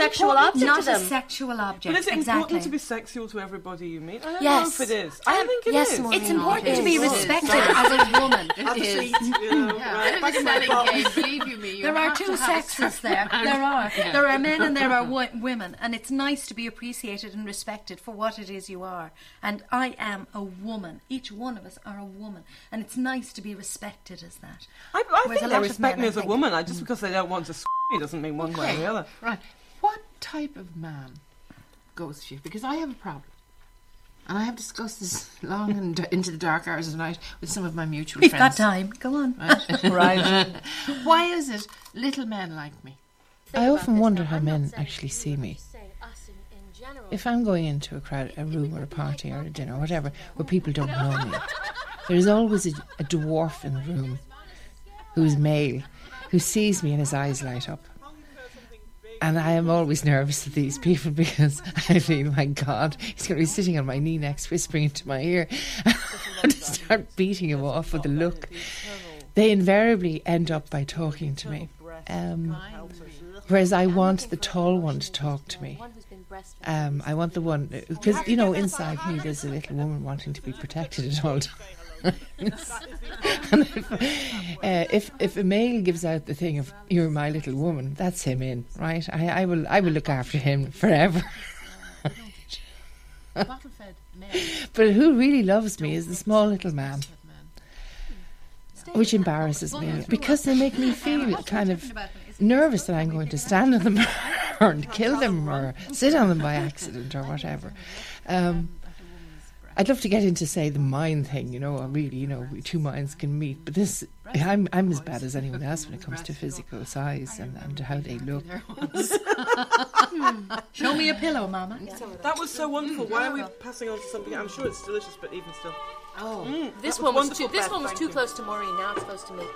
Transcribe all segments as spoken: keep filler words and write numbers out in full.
sexual object not to them. a sexual object. But is it exactly. important to be sexual to everybody you meet? I don't Yes. know if it is. I Um, think it yes, is. Maureen. It's important to be It is. respected as a woman. It is. You know, right, back in my box. Believe you me, you There are have two to have a sexes there. certain There are. amount. Yeah. There are men and there are wo- women, and it's nice to be appreciated and respected for what it is you are. And I am a woman. Each one of us are a woman, and it's nice to be respected as that. I, I Whereas a think they lot of respect men, me I as a think- woman. I, just because they don't want to s*** me doesn't mean one way or the other. Right. What type of man goes for you? Because I have a problem. And I have discussed this long and d- into the dark hours of the night with some of my mutual We've friends. got time. Go on. Right. Right. Why is it little men like me? I often wonder how men actually see me. If I'm going into a crowd, a room or a party or a dinner or whatever, where people don't know me, there's always a, a dwarf in the room who's male, who sees me and his eyes light up. And I am always nervous of these people because I feel, my God, he's going to be sitting on my knee next, whispering into my ear. I just start beating him off with a look. They invariably end up by talking to me. Um, whereas I want the tall one to talk to me. Um, I want the one, because, you know, inside me there's a little woman wanting to be protected at all times. And if, uh, if if a male gives out the thing of "you're my little woman," that's him in, right? I, I will I will look after him forever. But who really loves me is the small little man, which embarrasses me because they make me feel kind of nervous that I'm going to stand on them or kill them or sit on them by accident or whatever. Um, I'd love to get into, say, the mind thing, you know, or really, you know, two minds can meet. But this, I'm I'm as bad as anyone else when it comes to physical size and, and how they look. Show me a pillow, Mama. That was so wonderful. Why are we passing on to something? I'm sure it's delicious, but even still. Oh. Mm, This that one was wonderful, too. This Beth, one was thank too you. close to Maureen. Now it's close to me.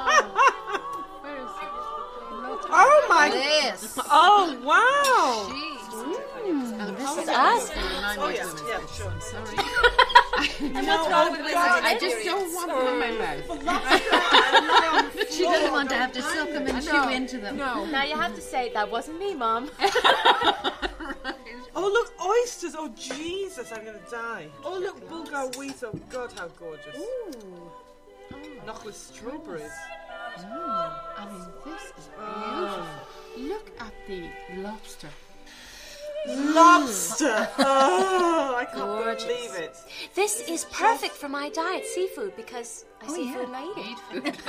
Oh my! This. Oh wow! This is us. Oh yeah, yeah, sure. I'm sorry. No, oh, God, I just don't want them in my mouth. She doesn't want to have to suck them and chew into them. No. Now you have to say that wasn't me, Mom. Oh look, oysters! Oh Jesus, I'm gonna die. Oh look, bulgur wheat. Oh God, how gorgeous! Ooh. Knock with strawberries. I mean, this is beautiful. Look at the lobster. Lobster! Oh, I can't Gorgeous. believe it. This is perfect for my diet, seafood, because I see food and I eat it.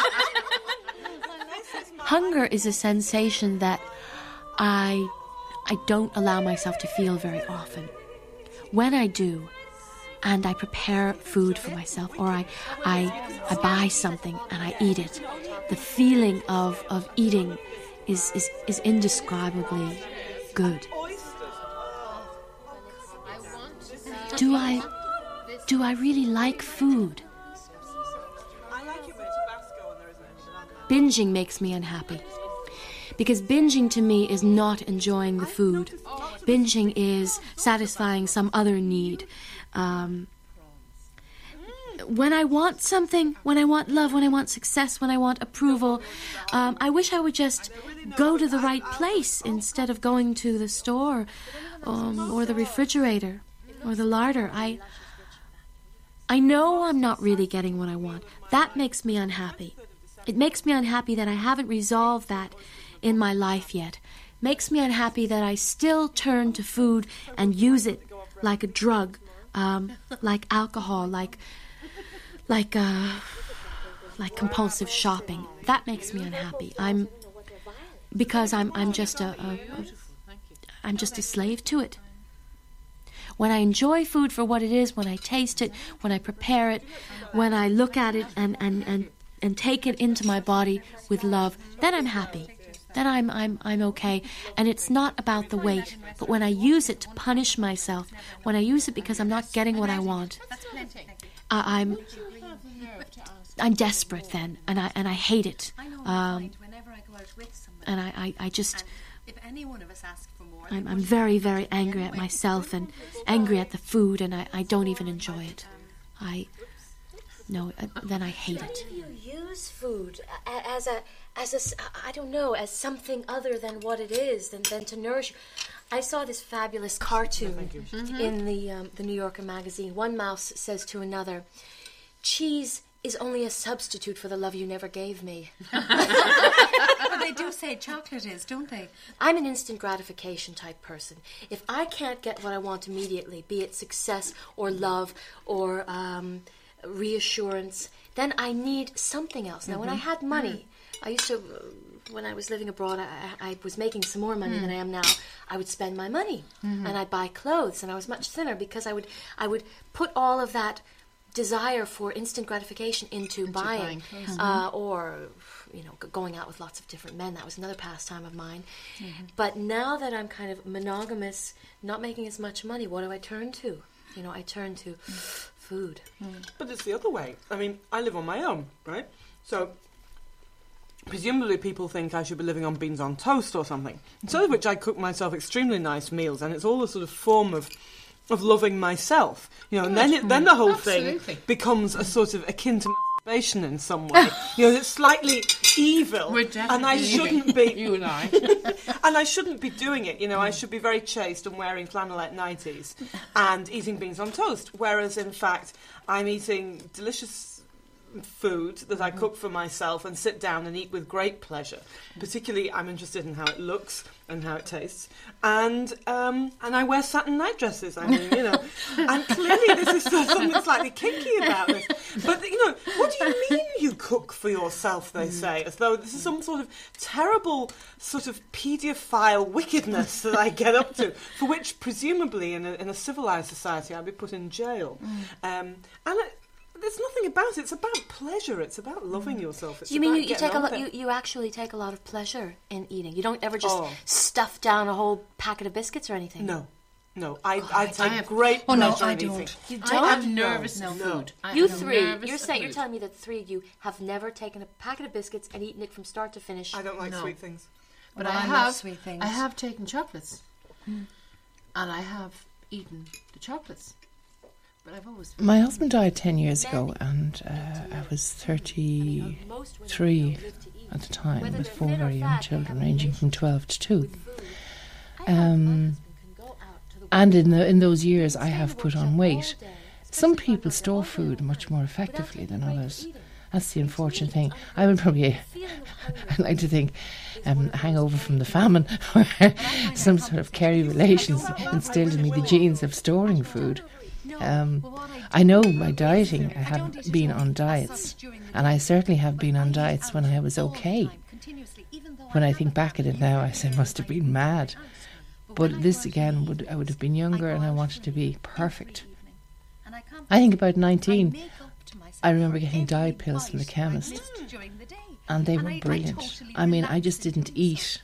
Hunger is a sensation that I I don't allow myself to feel very often. When I do, and I prepare food for myself, or I I, I buy something and I eat it, the feeling of, of eating is, is, is indescribably good. Do I do I really like food? I like it with Tabasco and there isn't any. Binging makes me unhappy. Because binging to me is not enjoying the food. Binging is satisfying some other need. Um, when I want something, when I want love, when I want success, when I want approval, um, I wish I would just go to the right place instead of going to the store um, or the refrigerator or the larder. I, I know I'm not really getting what I want. That makes me unhappy. It makes me unhappy that I haven't resolved that in my life yet. Makes me unhappy that I still turn to food and use it like a drug, um, like alcohol, like like uh, like compulsive shopping. That makes me unhappy. I'm because I'm I'm just a, a, a I'm just a slave to it. When I enjoy food for what it is, when I taste it, when I prepare it, when I look at it and and, and, and take it into my body with love, then I'm happy. Then I'm I'm I'm okay. And it's not about the weight, but when I use it to punish myself, when I use it because I'm not getting what I want, I, I'm I'm desperate then, and I and I hate it. Um, and I, I, I just I'm, I'm very, very angry at myself and angry at the food, and I, I don't even enjoy it. I no, uh, then I hate it. You use food a- as a, as a, s- I don't know, as something other than what it is, than, than to nourish you. I saw this fabulous cartoon in the um, the New Yorker magazine. One mouse says to another, "Cheese is only a substitute for the love you never gave me." But they do say chocolate is, don't they? I'm an instant gratification type person. If I can't get what I want immediately, be it success or love or um, reassurance, then I need something else. Now, when I had money, I used to, uh, when I was living abroad, I, I was making some more money than I am now. I would spend my money and I'd buy clothes, and I was much thinner because I would I would put all of that desire for instant gratification into, into buying, buying clothes. Uh, or you know, g- going out with lots of different men. That was another pastime of mine. Mm-hmm. But now that I'm kind of monogamous, not making as much money, what do I turn to? You know, I turn to mm. food. Mm. But it's the other way. I mean, I live on my own, right? So presumably people think I should be living on beans on toast or something. Instead of which I cook myself extremely nice meals, and it's all a sort of form of of loving myself, you know, and then it, then the whole Absolutely. thing becomes a sort of akin to masturbation in some way. You know, it's slightly evil, We're and I definitely shouldn't be, you and I. and I shouldn't be doing it. You know, I should be very chaste and wearing flannelette nighties and eating beans on toast. Whereas, in fact, I'm eating delicious food that I cook for myself and sit down and eat with great pleasure. Particularly, I'm interested in how it looks and how it tastes, and um, and I wear satin night dresses. I mean, you know, and clearly this is something slightly kinky about this. But you know, what do you mean you cook for yourself? They say, as though this is some sort of terrible sort of paedophile wickedness that I get up to, for which presumably in a, in a civilized society I'd be put in jail. Um, and. It, There's nothing about it. It's about pleasure. It's about loving yourself. It's You mean about you, you getting take a on lot? with You, it. you actually take a lot of pleasure in eating. You don't ever just Oh. stuff down a whole packet of biscuits or anything. No, no. I, I take I have- great Oh, no, pleasure I in don't. eating. You I don't. am nervous No, of no. food. I You am three. nervous You're of saying you're food. telling me that the three of you have never taken a packet of biscuits and eaten it from start to finish. I don't like No. sweet things. But Well, I I love have, sweet things. I have taken chocolates, and I have eaten the chocolates. But I've always My husband died ten years ago, and uh, I was thirty-three Most women don't live to eat. at the time, Whether with they're four thin or very young fat, they children, have a ranging from twelve to two. With food. I find my Um, husband can go out to the And world in the, in those years, I stay in have the put workshop on all weight. day, Some especially people when they're store all food day much long, more without effectively taking than breaks others. eating. That's the To me, unfortunate it's thing. I would probably, The feeling of hunger I like to think, is um, one of those hangover from the very famine, or find some that sort of Kerry relations instilled in me the genes of storing food. Um, I know my dieting, I have been on diets, and I certainly have been on diets when I was okay. When I think back at it now, I say I must have been mad. But this again, would I would have been younger, and I wanted to be perfect. I think about nineteen, I remember getting diet pills from the chemist, and they were brilliant. I mean, I just didn't eat.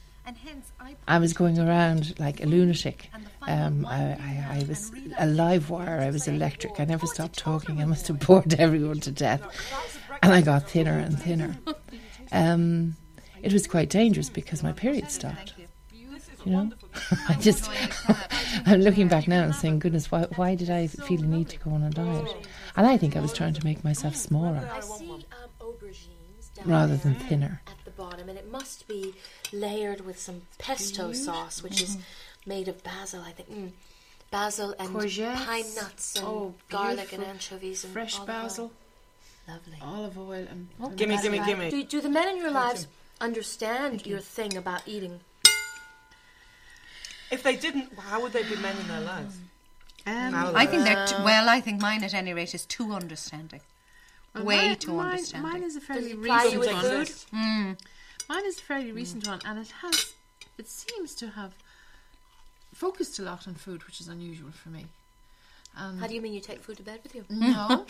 I was going around like a lunatic. Um, I, I, I was a live wire. I was electric. I never stopped talking. I must have bored everyone to death. And I got thinner and thinner. Um, it was quite dangerous because my period stopped. You know, I just, I'm looking back now and saying, goodness, why, why did I feel the need to go on a diet? And I think I was trying to make myself smaller I see um, aubergines down rather there than thinner. at the bottom, and it must be layered with some pesto sauce, which is made of basil, I think. Mm. Basil and Courgettes. pine nuts and Oh, garlic and beautiful. anchovies and fresh olive oil. basil, Lovely. olive oil, and and Gimme, basil. gimme, gimme. Do, do the men in your lives understand your thing about eating? If they didn't, how would they be men in their lives? Um, Now I think they're, t- well, I think mine at any rate is too understanding. well, Way mine- too mine, understanding. Mine is a fairly Does he ply you recent with one. food? Exist. Mm. Mine is a fairly recent one, and it has, it seems to have focused a lot on food, which is unusual for me. Um, How do you mean you take food to bed with you? no,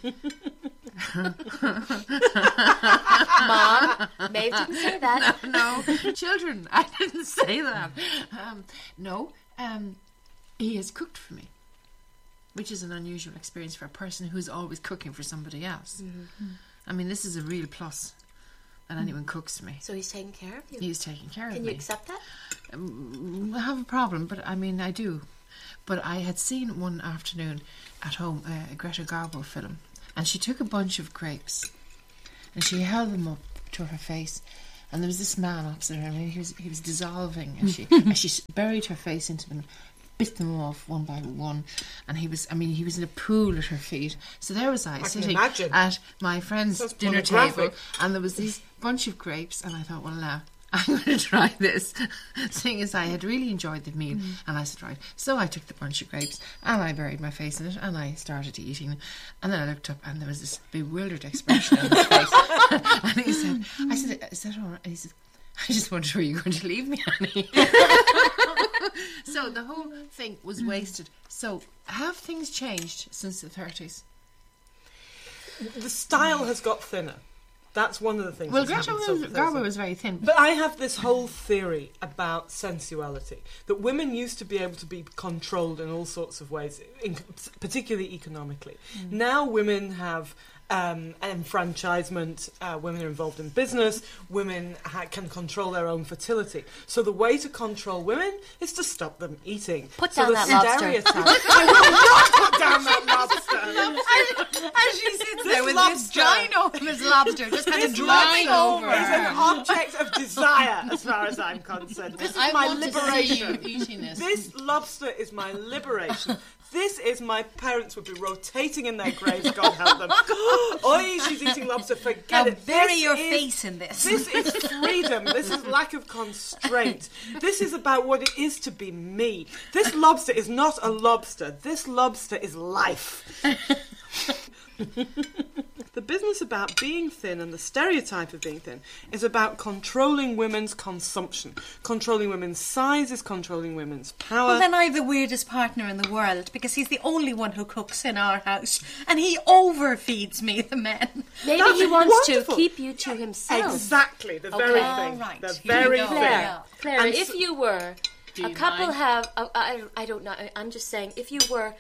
Mom, Maeve didn't say that. no, children. I didn't say that. Um, no, um, he has cooked for me, which is an unusual experience for a person who's always cooking for somebody else. I mean, this is a real plus that anyone cooks for me. So he's taking care of you. He's taking care Can of you me. accept that? Um, I have a problem, but I mean, I do. But I had seen one afternoon at home uh, a Greta Garbo film, And she took a bunch of grapes and she held them up to her face. And there was this man opposite her, and he was, he was dissolving. And she, and she buried her face into them, bit them off one by one. And he was, I mean, he was in a pool at her feet. So there was I, I sitting imagine. at my friend's Sounds dinner pornographic. table, and there was this bunch of grapes, and I thought, well, now, I'm going to try this. Seeing as I had really enjoyed the meal, mm. and I said, right. So I took the bunch of grapes, and I buried my face in it, and I started eating. And then I looked up, and there was this bewildered expression on his face. And he said, I said, is that all right? And he said, I just wondered, were you going to leave me, Annie? So the whole thing was wasted. So have things changed since the thirties? The style has got thinner. That's one of the things. Well, that's Greta happened was, so- Garbo was very thin. But I have this whole theory about sensuality, that women used to be able to be controlled in all sorts of ways, in, particularly economically. Mm. Now women have um, enfranchisement, uh, women are involved in business, women ha- can control their own fertility. So the way to control women is to stop them eating. Put so down the that lobster. stereotype- I will not put down that lobster. As she sits there with lobster- this ginormous lobster just kind of This dropping lobster over is her. an object of desire, as far as I'm concerned. This is I my want liberation. to see you eating this. This lobster is my liberation. This is my parents would be rotating in their graves, God help them. Oi, she's eating lobster, forget Now it. bury This your is- face in this. This is freedom. This is lack of constraint. This is about what it is to be me. This lobster is not a lobster. This lobster is life. The business about being thin and the stereotype of being thin is about controlling women's consumption. Controlling women's sizes, controlling women's power. Well, then I have the weirdest partner in the world because he's the only one who cooks in our house and he overfeeds me, the men. Maybe That's he wants wonderful. to keep you to himself. Exactly, the very All thing. right, The here we very go. thing. Yeah. Clara, And if so- you were Do a you couple mind? have uh, I, I don't know, I'm just saying, if you were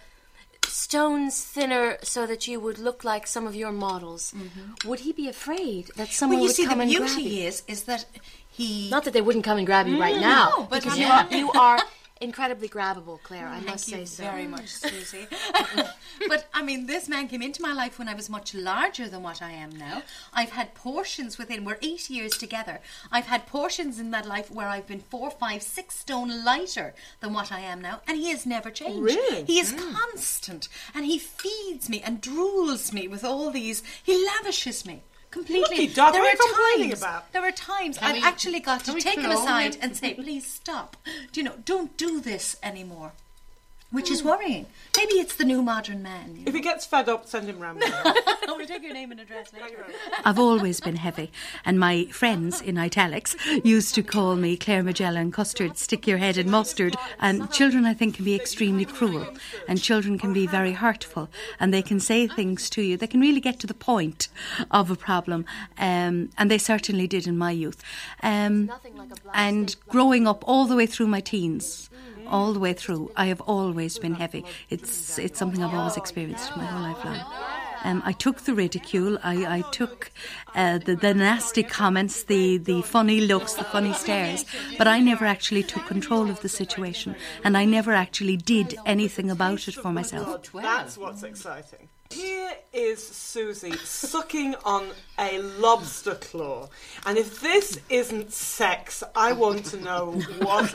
stones thinner so that you would look like some of your models, would he be afraid that someone Well, you would see, the come and grab beauty you? is, is that he... Not that they wouldn't come and grab you right now, no, but because I you, mean- are, you are incredibly grabbable, Claire. I Thank must you say so. very much, Susie. But, I mean, this man came into my life when I was much larger than what I am now. I've had portions within, we're eight years together. I've had portions in my life where I've been four, five, six stone lighter than what I am now, and he has never changed. Really? He is constant, and he feeds me and drools me with all these, he lavishes me. Completely. Lucky dog, there what are are you complaining times. about? There are times Can I've we- actually got to can we take him clone aside him? and say, "Please stop. Do you know? Don't do this anymore." Which is worrying. Maybe it's the new modern man. You If he gets fed up, send him round. know? We'll take your name and address later. I've always been heavy, and my friends in italics used to call me Claire Magellan Custard, stick your head in mustard. And children, I think, can be extremely cruel, and children can be very hurtful, and they can say things to you that can really get to the point of a problem, um, and they certainly did in my youth. Um, and growing up all the way through my teens, all the way through, I have always been heavy. It's it's something I've always experienced my whole life long. Um, I took the ridicule, I, I took uh, the, the nasty comments, the, the funny looks, the funny stares, but I never actually took control of the situation, and I never actually did anything about it for myself. That's what's exciting. Here is Susie sucking on a lobster claw. And if this isn't sex, I want to know what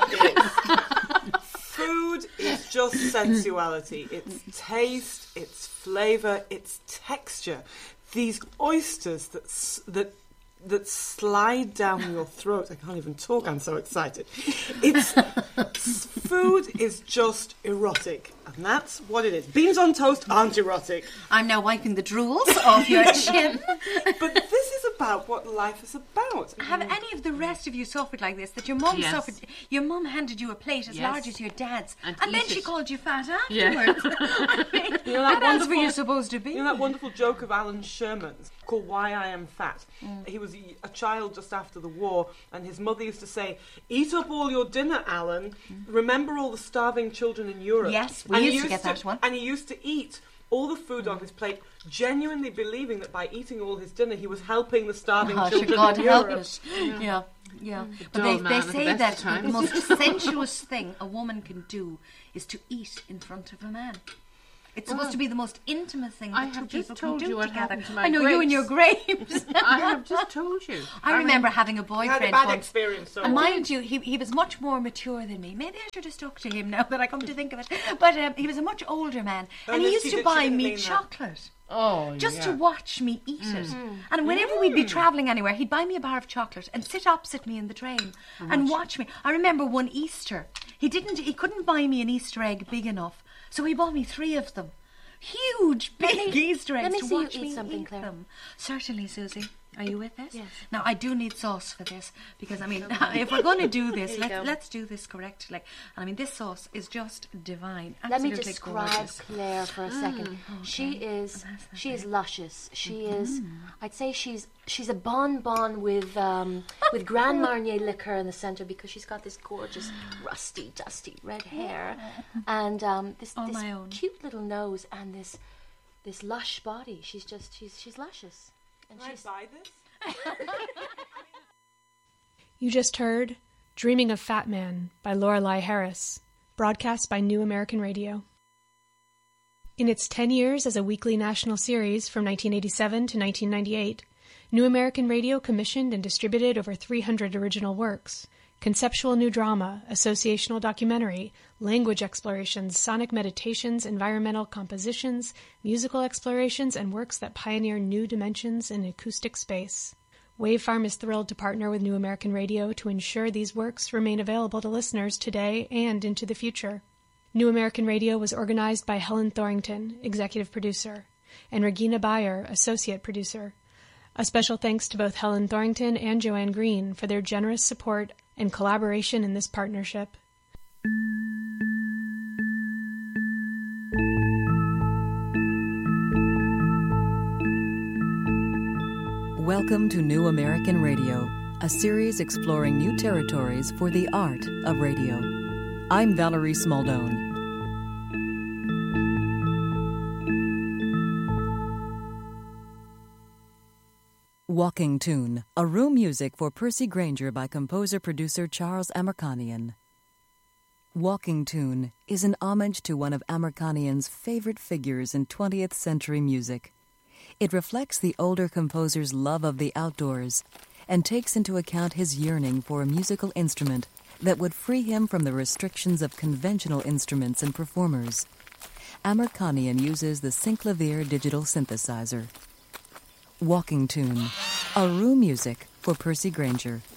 is. Food is just sensuality. It's taste, it's flavour, it's texture. These oysters that s- that that slide down your throat. I can't even talk, I'm so excited. It's food is just erotic, and that's what it is. Beans on toast aren't erotic. I'm now wiping the drools off your chin. But this is about what life is about. Have any of the rest of you suffered like this? That your mum Yes. suffered? Your mum handed you a plate as Yes. large as your dad's, And and, then eat she it. called you fat Yeah. afterwards. I mean, You know that what else were wonderful- you supposed to be? You know that wonderful joke of Alan Sherman's called Why I Am Fat? Mm. He was a child just after the war, and his mother used to say, "Eat up all your dinner, Alan. Remember all the starving children in Europe." Mm. Yes, we And he used to get that one. And he used to eat all the food on his plate, genuinely believing that by eating all his dinner, he was helping the starving Oh, children should God in help Europe. us. Yeah, yeah. But dull they, man they at the say best that of times. the most sensuous thing a woman can do is to eat in front of a man. It's supposed to be the most intimate thing that I two have people just can told do you what together. happened to my I know you and your grapes. I have just told you. I remember having a You boyfriend had a bad once. experience. So And mind you, he, he was much more mature than me. Maybe I should have stuck to him now that I come to think of it. But um, he was a much older man. Oh, and he yes, used she to did- she buy didn't me mean that. chocolate. Oh, Just yeah. to watch me eat it. And whenever we'd be travelling anywhere, he'd buy me a bar of chocolate and sit opposite me in the train and watch me. I remember one Easter, he didn't, he couldn't buy me an Easter egg big enough, so he bought me three of them. Huge, big me- Easter eggs let me to see you watch eat me something, eat Claire. them. Certainly, Susie. Are you with this? Yes. Now, I do need sauce for this because, I mean, if we're going to do this, you let's, go. let's do this correctly. And I mean, this sauce is just divine. Let me Absolutely describe gorgeous. Claire for a second. She is she is luscious. She is. I'd say she's she's a bonbon with um, with Grand Marnier liquor in the center because she's got this gorgeous rusty, dusty red hair and um, this, All this my own. cute little nose and this this lush body. She's just she's she's luscious. And Can I she's buy this? You just heard Dreaming of Fat Man by Lorelei Harris, broadcast by New American Radio. In its ten years as a weekly national series from nineteen eighty-seven to nineteen ninety-eight, New American Radio commissioned and distributed over three hundred original works. Conceptual new drama, associational documentary, language explorations, sonic meditations, environmental compositions, musical explorations, and works that pioneer new dimensions in acoustic space. Wavefarm is thrilled to partner with New American Radio to ensure these works remain available to listeners today and into the future. New American Radio was organized by Helen Thorington, executive producer, and Regina Bayer, associate producer. A special thanks to both Helen Thorington and Joanne Green for their generous support and collaboration in this partnership. Welcome to New American Radio, a series exploring new territories for the art of radio. I'm Valerie Smaldone. Walking Tune, a room music for Percy Grainger by composer-producer Charles Amerkanian. Walking Tune is an homage to one of Amerkanian's favorite figures in twentieth century music. It reflects the older composer's love of the outdoors and takes into account his yearning for a musical instrument that would free him from the restrictions of conventional instruments and performers. Amerkanian uses the Synclavier digital synthesizer. Walking Tune, a room music for Percy Grainger.